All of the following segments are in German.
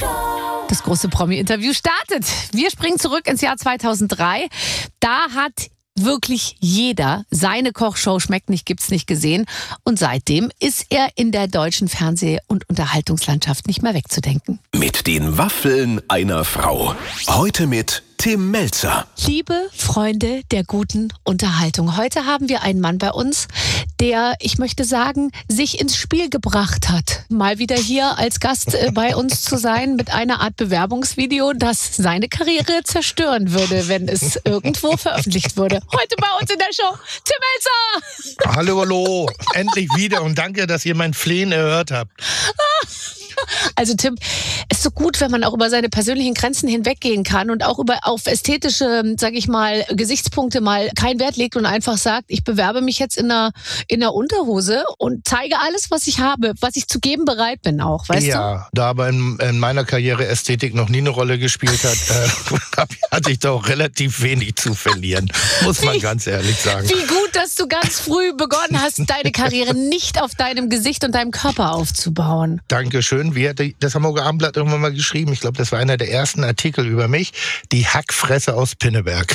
Das große Promi-Interview startet. Wir springen zurück ins Jahr 2003. Da hat wirklich jeder seine Kochshow Schmeckt nicht, gibt's nicht gesehen. Und seitdem ist er in der deutschen Fernseh- und Unterhaltungslandschaft nicht mehr wegzudenken. Mit den Waffeln einer Frau. Heute mit Tim Melzer. Liebe Freunde der guten Unterhaltung, heute haben wir einen Mann bei uns, der, ich möchte sagen, sich ins Spiel gebracht hat, mal wieder hier als Gast bei uns zu sein mit einer Art Bewerbungsvideo, das seine Karriere zerstören würde, wenn es irgendwo veröffentlicht würde. Heute bei uns in der Show, Tim Melzer! Hallo, endlich wieder und danke, dass ihr mein Flehen erhört habt. Also Tim, es ist so gut, wenn man auch über seine persönlichen Grenzen hinweggehen kann und auch auf ästhetische, sage ich mal, Gesichtspunkte mal keinen Wert legt und einfach sagt, ich bewerbe mich jetzt in einer Unterhose und zeige alles, was ich habe, was ich zu geben bereit bin auch, weißt du? Ja, da aber in meiner Karriere Ästhetik noch nie eine Rolle gespielt hat, hatte ich da auch relativ wenig zu verlieren, muss man ganz ehrlich sagen. Wie gut, dass du ganz früh begonnen hast, deine Karriere nicht auf deinem Gesicht und deinem Körper aufzubauen. Dankeschön. Das Hamburger Abendblatt irgendwann mal geschrieben. Ich glaube, das war einer der ersten Artikel über mich. Die Hackfresse aus Pinneberg.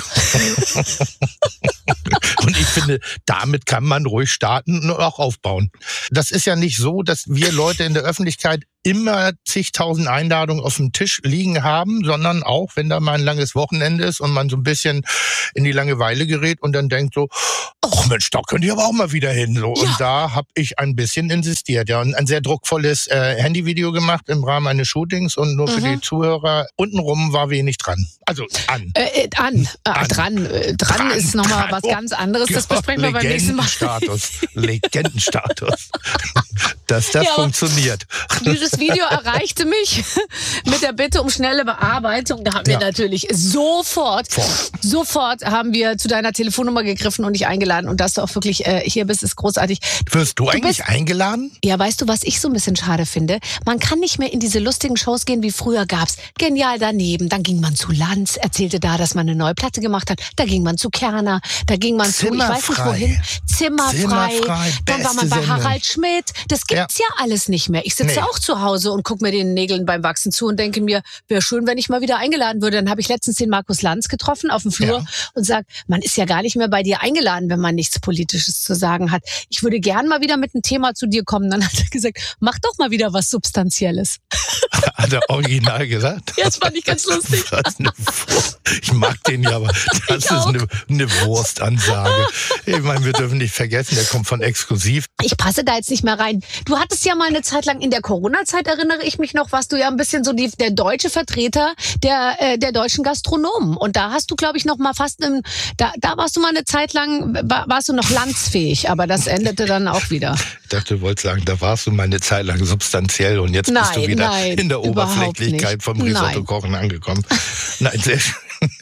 Und ich finde, damit kann man ruhig starten und auch aufbauen. Das ist ja nicht so, dass wir Leute in der Öffentlichkeit immer zigtausend Einladungen auf dem Tisch liegen haben, sondern auch, wenn da mal ein langes Wochenende ist und man so ein bisschen in die Langeweile gerät und dann denkt so, ach Mensch, da könnt ihr aber auch mal wieder hin. So. Ja. Und da habe ich ein bisschen insistiert. Ja, und ein sehr druckvolles Handyvideo gemacht im Rahmen eines Shootings und nur für die Zuhörer. Untenrum war wenig dran. Also an. Dran ist nochmal was ganz anderes. Das besprechen wir beim nächsten Mal. Legendenstatus. Dass das funktioniert. Dieses Video erreichte mich mit der Bitte um schnelle Bearbeitung. Da haben wir natürlich sofort haben wir zu deiner Telefonnummer gegriffen und dich eingeladen. Und dass du auch wirklich hier bist, ist großartig. Wirst du eigentlich eingeladen? Ja, weißt du, was ich so ein bisschen schade finde? Man kann nicht mehr in diese lustigen Shows gehen, wie früher gab's. Genial daneben. Dann ging man zu Lanz, erzählte da, dass man eine neue Platte gemacht hat. Da ging man zu Kerner. Da ging man zu, ich weiß nicht wohin. Zimmerfrei. Dann war man bei Harald Schmidt. Das gibt's ja alles nicht mehr. Ich sitze auch zu Hause und gucke mir den Nägeln beim Wachsen zu und denke mir, wäre schön, wenn ich mal wieder eingeladen würde. Dann habe ich letztens den Markus Lanz getroffen auf dem Flur und sage, man ist ja gar nicht mehr bei dir eingeladen, wenn man nichts Politisches zu sagen hat. Ich würde gern mal wieder mit einem Thema zu dir kommen. Dann hat er gesagt, mach doch mal wieder was Substanzielles. Hat er original gesagt? Ja, das fand ich ganz lustig. Ich mag den ja, aber das ist eine Wurstansage. Ich meine, wir dürfen nicht vergessen, der kommt von Exklusiv. Ich passe da jetzt nicht mehr rein. Du hattest ja mal eine Zeit lang in der Corona-Zeit, erinnere ich mich noch, warst du ja ein bisschen so der deutsche Vertreter der deutschen Gastronomen. Und da hast du, glaube ich, noch mal fast da warst du mal eine Zeit lang, warst du noch landsfähig, aber das endete dann auch wieder. Ich dachte, du wolltest sagen, da warst du mal eine Zeit lang substanziell und jetzt bist du wieder in der Oberflächlichkeit vom Risotto-Kochen angekommen. Nein, sehr schön.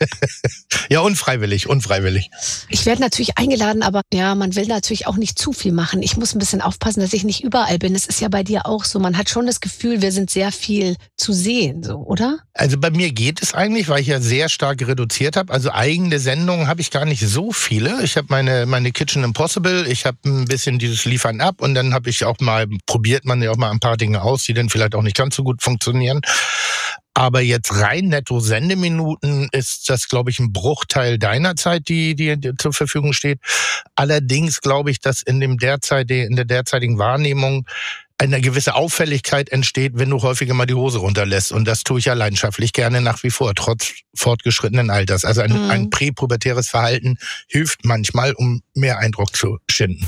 Ja, unfreiwillig. Ich werde natürlich eingeladen, aber ja, man will natürlich auch nicht zu viel machen. Ich muss ein bisschen aufpassen, dass ich nicht überall bin. Es ist ja bei dir auch so. Man hat schon das Gefühl, wir sind sehr viel zu sehen, so, oder? Also bei mir geht es eigentlich, weil ich ja sehr stark reduziert habe. Also eigene Sendungen habe ich gar nicht so viele. Ich habe meine Kitchen Impossible, ich habe ein bisschen dieses Liefern ab und dann habe ich auch mal, probiert man ja auch mal ein paar Dinge aus, die dann vielleicht auch nicht ganz so gut funktionieren. Aber jetzt rein netto Sendeminuten ist das, glaube ich, ein Bruchteil deiner Zeit, die zur Verfügung steht. Allerdings glaube ich, dass in der derzeitigen Wahrnehmung eine gewisse Auffälligkeit entsteht, wenn du häufiger mal die Hose runterlässt. Und das tue ich ja leidenschaftlich gerne nach wie vor, trotz fortgeschrittenen Alters. Also ein präpubertäres Verhalten hilft manchmal, um mehr Eindruck zu schinden.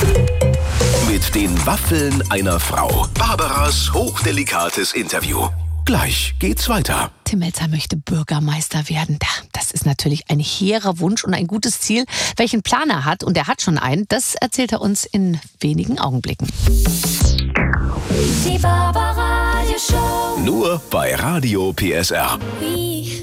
Mit den Waffeln einer Frau. Barbaras hochdelikates Interview. Gleich geht's weiter. Tim Melzer möchte Bürgermeister werden. Das ist natürlich ein hehrer Wunsch und ein gutes Ziel. Welchen Plan er hat, und er hat schon einen, das erzählt er uns in wenigen Augenblicken. Die Barbaradio Show. Nur bei Radio PSR.